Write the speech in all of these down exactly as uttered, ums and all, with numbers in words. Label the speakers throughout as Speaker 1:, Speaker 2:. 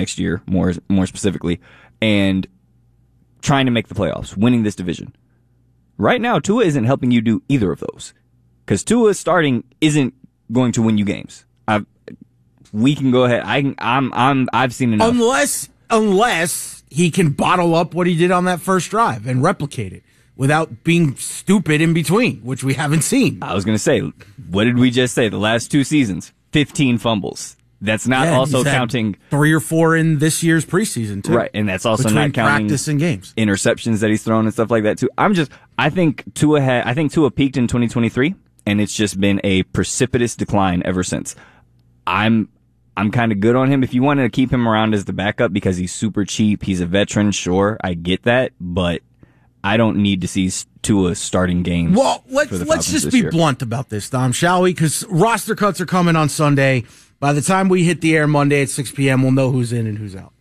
Speaker 1: next year, more more specifically, and trying to make the playoffs, winning this division. Right now, Tua isn't helping you do either of those. Because Tua starting isn't going to win you games. I've, we can go ahead. I can, I'm, I'm, I've seen enough.
Speaker 2: Unless, unless he can bottle up what he did on that first drive and replicate it without being stupid in between, which we haven't seen.
Speaker 1: I was going to say, what did we just say? The last two seasons, fifteen fumbles. That's not
Speaker 2: yeah,
Speaker 1: also counting
Speaker 2: three or four in this year's preseason too.
Speaker 1: Right, and that's also
Speaker 2: Between
Speaker 1: not counting
Speaker 2: practice and games,
Speaker 1: interceptions that he's thrown and stuff like that too. I'm just, I think Tua had, I think Tua peaked in twenty twenty-three, and it's just been a precipitous decline ever since. I'm, I'm kind of good on him. If you wanted to keep him around as the backup because he's super cheap, he's a veteran. Sure, I get that, but I don't need to see Tua starting games.
Speaker 2: Well, let's let's just be
Speaker 1: year.
Speaker 2: blunt about this, Dom, shall we? Because roster cuts are coming on Sunday. By the time we hit the air Monday at six p.m., we'll know who's in and who's out.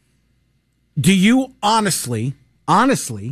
Speaker 2: Do you honestly, honestly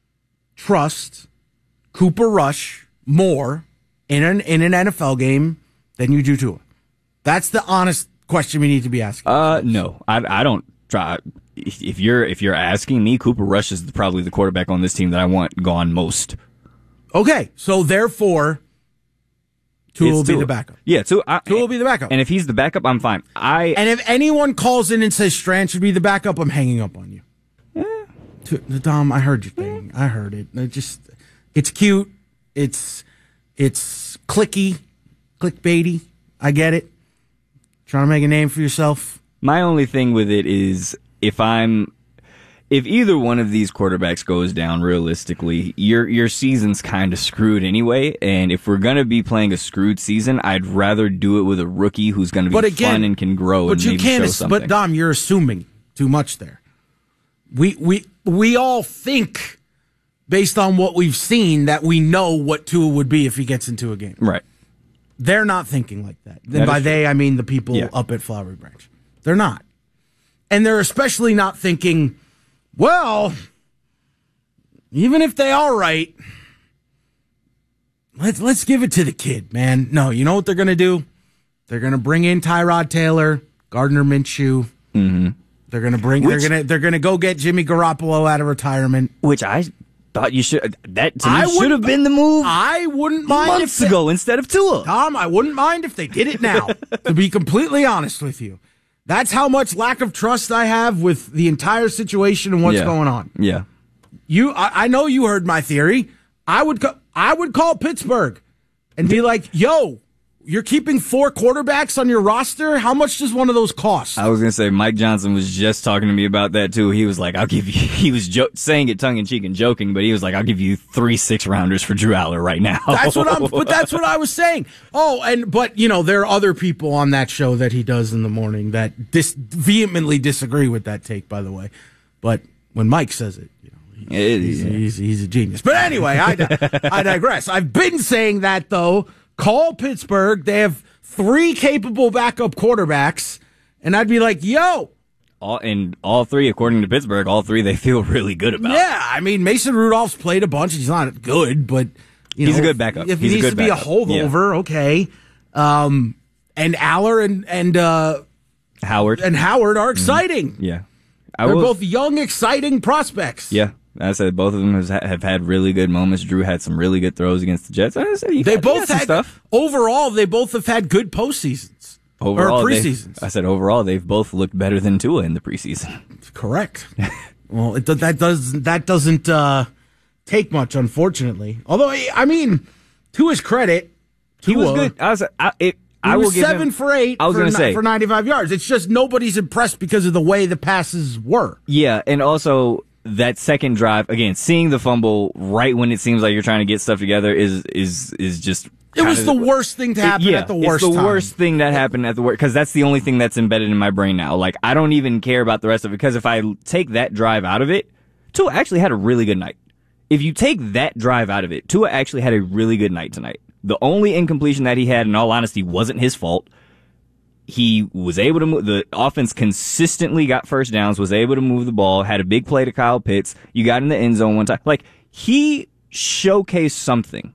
Speaker 2: trust Cooper Rush more in an in an N F L game than you do Tua? That's the honest question we need to be asking.
Speaker 1: Uh, no, I, I don't try. If you're if you're asking me, Cooper Rush is probably the quarterback on this team that I want gone most.
Speaker 2: Okay, so therefore, Tua will be
Speaker 1: Tua.
Speaker 2: the backup.
Speaker 1: Yeah, Tua, I,
Speaker 2: Tua will be the backup.
Speaker 1: And if he's the backup, I'm fine. I
Speaker 2: and if anyone calls in and says Strand should be the backup, I'm hanging up on you. Yeah. Dom, I heard your thing. I heard it. It just, it's cute. It's, it's clicky, clickbaity. I get it. Trying to make a name for yourself.
Speaker 1: My only thing with it is if I'm, if either one of these quarterbacks goes down realistically, your your season's kind of screwed anyway. And if we're gonna be playing a screwed season, I'd rather do it with a rookie who's gonna be
Speaker 2: but again,
Speaker 1: fun and can grow.
Speaker 2: But
Speaker 1: and
Speaker 2: you
Speaker 1: maybe
Speaker 2: can't.
Speaker 1: show something.
Speaker 2: But Dom, you're assuming too much there. We we we all think based on what we've seen that we know what Tua would be if he gets into a game.
Speaker 1: Right.
Speaker 2: They're not thinking like that. And
Speaker 1: that
Speaker 2: by they, I mean the people
Speaker 1: yeah.
Speaker 2: up at Flowery Branch. They're not. And they're especially not thinking, well, even if they are right, let's let's give it to the kid, man. No, you know what they're going to do? They're going to bring in Tyrod Taylor, Gardner Minshew.
Speaker 1: Mm-hmm.
Speaker 2: They're going to bring.
Speaker 1: Which,
Speaker 2: they're going to. They're going to go get Jimmy Garoppolo out of retirement.
Speaker 1: Which I thought you should. That to me
Speaker 2: I
Speaker 1: should have been the move.
Speaker 2: I wouldn't mind
Speaker 1: months
Speaker 2: if they,
Speaker 1: ago instead of Tua.
Speaker 2: Tom, I wouldn't mind if they did it now. To be completely honest with you, that's how much lack of trust I have with the entire situation and what's
Speaker 1: yeah.
Speaker 2: going on.
Speaker 1: Yeah.
Speaker 2: You, I, I know you heard my theory. I would, co- I would call Pittsburgh and be like, "Yo, you're keeping four quarterbacks on your roster. How much does one of those cost?"
Speaker 1: I was gonna say Mike Johnson was just talking to me about that too. He was like, "I'll give you." He was jo- saying it tongue in cheek and joking, but he was like, "I'll give you three six rounders for Drew Aller right now."
Speaker 2: That's what I'm. But that's what I was saying. Oh, and but you know there are other people on that show that he does in the morning that dis- vehemently disagree with that take. By the way, but when Mike says it, you know. He's, he's, he's, he's a genius. But anyway, I, I digress. I've been saying that, though. Call Pittsburgh. They have three capable backup quarterbacks. And I'd be like, yo.
Speaker 1: All, and all three, according to Pittsburgh, all three they feel really good about.
Speaker 2: Yeah, I mean, Mason Rudolph's played a bunch. He's not good, but you know,
Speaker 1: he's a good backup.
Speaker 2: If
Speaker 1: he's
Speaker 2: he needs
Speaker 1: a good
Speaker 2: to be
Speaker 1: backup.
Speaker 2: a holdover, yeah. okay. Um, and Aller and, and, uh,
Speaker 1: Howard.
Speaker 2: And Howard are exciting.
Speaker 1: Mm-hmm. Yeah. I
Speaker 2: They're
Speaker 1: will,
Speaker 2: both young, exciting prospects.
Speaker 1: Yeah. I said both of them has, have had really good moments. Drew had some really good throws against the Jets. I said he
Speaker 2: they
Speaker 1: had,
Speaker 2: both
Speaker 1: he had,
Speaker 2: had
Speaker 1: stuff.
Speaker 2: Overall, they both have had good postseasons
Speaker 1: overall,
Speaker 2: or preseasons.
Speaker 1: I said overall, they've both looked better than Tua in the preseason.
Speaker 2: Correct. Well, it, that does that doesn't uh, take much, unfortunately. Although, I mean, to his credit, Tua,
Speaker 1: he was good. I was. I, it,
Speaker 2: he
Speaker 1: I will
Speaker 2: was
Speaker 1: give
Speaker 2: seven
Speaker 1: him,
Speaker 2: for eight.
Speaker 1: I was
Speaker 2: going to
Speaker 1: say
Speaker 2: for ninety-five yards. It's just nobody's impressed because of the way the passes were.
Speaker 1: Yeah, and also. That second drive, again, seeing the fumble right when it seems like you're trying to get stuff together is is is just.
Speaker 2: It was the worst thing to happen
Speaker 1: it, yeah,
Speaker 2: at the worst
Speaker 1: it's the
Speaker 2: time.
Speaker 1: worst thing that happened at the worst, because that's the only thing that's embedded in my brain now. Like, I don't even care about the rest of it, because if I take that drive out of it, Tua actually had a really good night. If you take that drive out of it, Tua actually had a really good night tonight. The only incompletion that he had, in all honesty, wasn't his fault. He was able to move, the offense consistently got first downs, was able to move the ball, had a big play to Kyle Pitts. You got in the end zone one time. Like, he showcased something,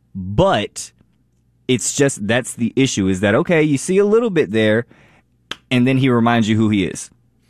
Speaker 1: but it's just, that's the issue, is that, okay, you see a little bit there, and then he reminds you who he is.